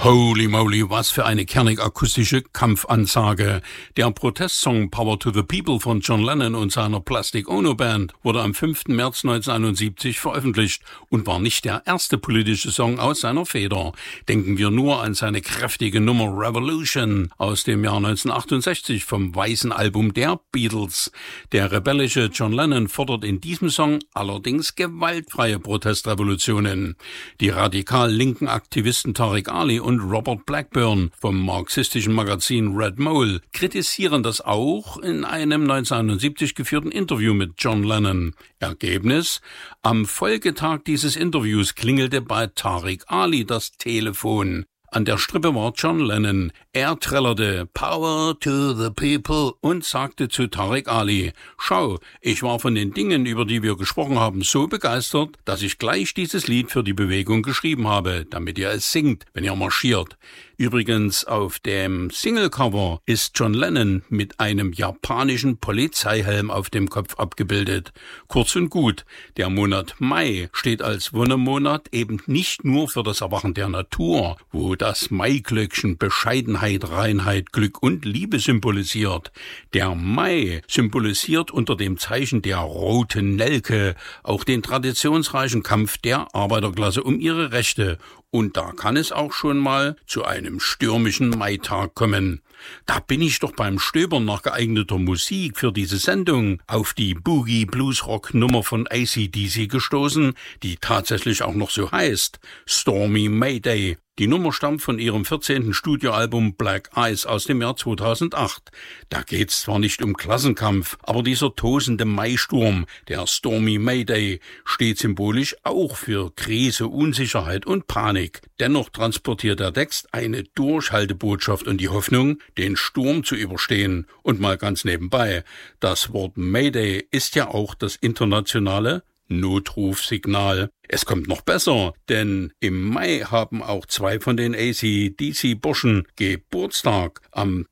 Holy moly, was für eine kernig-akustische Kampfansage. Der Protestsong Power to the People von John Lennon und seiner Plastic Ono Band wurde am 5. März 1971 veröffentlicht und war nicht der erste politische Song aus seiner Feder. Denken wir nur an seine kräftige Nummer Revolution aus dem Jahr 1968 vom weißen Album der Beatles. Der rebellische John Lennon fordert in diesem Song allerdings gewaltfreie Protestrevolutionen. Die radikal linken Aktivisten Tariq Ali und Robert Blackburn vom marxistischen Magazin Red Mole kritisieren das auch in einem 1971 geführten Interview mit John Lennon. Ergebnis: Am Folgetag dieses Interviews klingelte bei Tariq Ali das Telefon. An der Strippe war John Lennon. Er trällerte Power to the People und sagte zu Tariq Ali: Schau, ich war von den Dingen, über die wir gesprochen haben, so begeistert, dass ich gleich dieses Lied für die Bewegung geschrieben habe, damit ihr es singt, wenn ihr marschiert. Übrigens, auf dem Singlecover ist John Lennon mit einem japanischen Polizeihelm auf dem Kopf abgebildet. Kurz und gut, der Monat Mai steht als Wonnemonat eben nicht nur für das Erwachen der Natur, wo das Maiglöckchen Bescheidenheit, Reinheit, Glück und Liebe symbolisiert. Der Mai symbolisiert unter dem Zeichen der roten Nelke auch den traditionsreichen Kampf der Arbeiterklasse um ihre Rechte. Und da kann es auch schon mal zu einem stürmischen Maitag kommen. Da bin ich doch beim Stöbern nach geeigneter Musik für diese Sendung auf die Boogie-Blues-Rock-Nummer von AC/DC gestoßen, die tatsächlich auch noch so heißt, Stormy Mayday. Die Nummer stammt von ihrem 14. Studioalbum Black Eyes aus dem Jahr 2008. Da geht's zwar nicht um Klassenkampf, aber dieser tosende Maisturm, der Stormy Mayday, steht symbolisch auch für Krise, Unsicherheit und Panik. Dennoch transportiert der Text eine Durchhaltebotschaft und die Hoffnung, den Sturm zu überstehen. Und mal ganz nebenbei, das Wort Mayday ist ja auch das internationale Notrufsignal. Es kommt noch besser, denn im Mai haben auch zwei von den AC/DC-Burschen Geburtstag. Am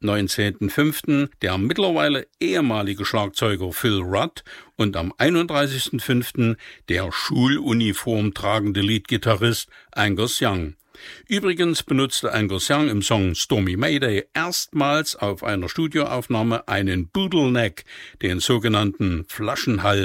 19.05. der mittlerweile ehemalige Schlagzeuger Phil Rudd und am 31.05. der Schuluniform tragende Leadgitarrist Angus Young. Übrigens benutzte Angus Young im Song Stormy Mayday erstmals auf einer Studioaufnahme einen Bottleneck, den sogenannten Flaschenhals.